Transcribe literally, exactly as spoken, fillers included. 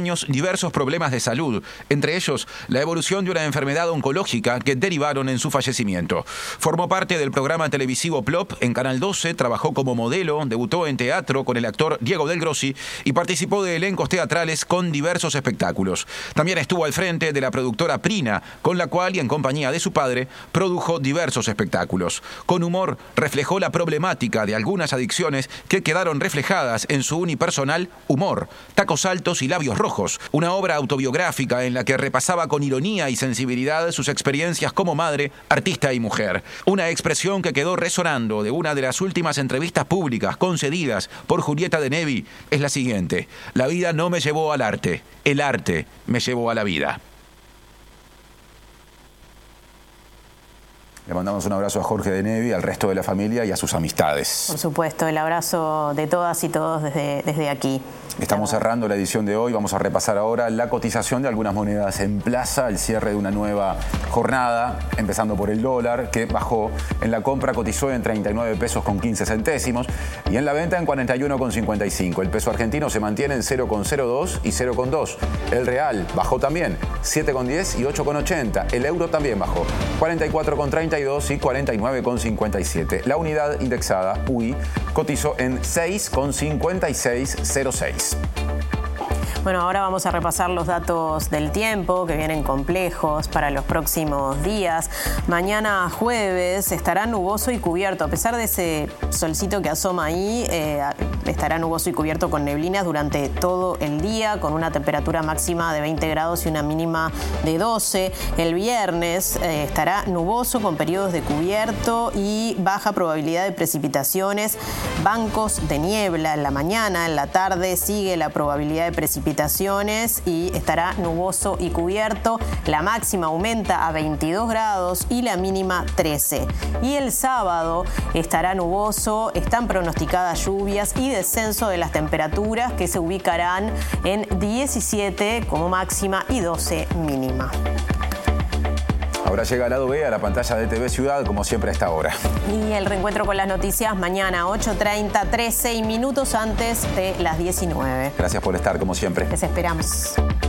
años diversos problemas de salud, entre ellos la evolución de una enfermedad oncológica que derivaron en su fallecimiento. Formó parte del programa televisivo Plop en Canal doce, trabajó como modelo, debutó en teatro con el actor Diego Del Grossi y participó de elencos teatrales con diversos espectáculos. También estuvo al frente de la productora Prina, con la cual y en compañía de su padre produjo diversos espectáculos. Con humor reflejó la problemática de algunas adicciones que quedaron reflejadas en su unipersonal Humor, Tacos Altos y Labios Rojos, una obra autobiográfica en la que repasaba con ironía y sensibilidad sus experiencias como madre, artista y mujer. Una expresión que quedó resonando de una de las últimas entrevistas públicas concedidas por Julieta de Nevi es la siguiente: la vida no me llevó al arte, el arte me llevó a la vida. Le mandamos un abrazo a Jorge de Nevi, al resto de la familia y a sus amistades. Por supuesto, el abrazo de todas y todos desde, desde aquí. Estamos cerrando la edición de hoy. Vamos a repasar ahora la cotización de algunas monedas en plaza, el cierre de una nueva jornada, empezando por el dólar, que bajó. En la compra cotizó en treinta y nueve pesos con quince centésimos y en la venta en cuarenta y uno con cincuenta y cinco. El peso argentino se mantiene en cero con cero dos y cero con dos. El real bajó también, siete con diez y ocho con ochenta. El euro también bajó, cuarenta y cuatro con treinta y dos y cuarenta y nueve con cincuenta y siete. La unidad indexada U I cotizó en seis con cincuenta y seis cero seis. Bueno, ahora vamos a repasar los datos del tiempo que vienen complejos para los próximos días. Mañana jueves estará nuboso y cubierto. A pesar de ese solcito que asoma ahí, eh, estará nuboso y cubierto con neblinas durante todo el día, con una temperatura máxima de veinte grados y una mínima de doce. El viernes eh, estará nuboso con periodos de cubierto y baja probabilidad de precipitaciones, bancos de niebla en la mañana. En la tarde sigue la probabilidad de precipitaciones y estará nuboso y cubierto. La máxima aumenta a veintidós grados y la mínima trece. Y el sábado estará nuboso, están pronosticadas lluvias y descenso de las temperaturas que se ubicarán en diecisiete como máxima y doce mínima. Ahora llega el lado B a la pantalla de T V Ciudad, como siempre a esta hora. Y el reencuentro con las noticias mañana, ocho treinta, trece minutos antes de las diecinueve. Gracias por estar, como siempre. Les esperamos.